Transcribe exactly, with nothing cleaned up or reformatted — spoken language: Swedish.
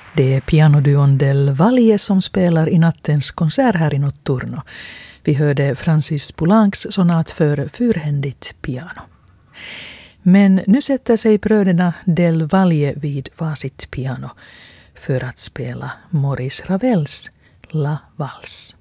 Det är pianoduon Del Valle som spelar i nattens konsert här i Notturno. Vi hörde Francis Poulencs sonat för fyrhändigt piano. Men nu sätter sig bröderna Del Valle vid varsitt piano för att spela Maurice Ravels La Valse.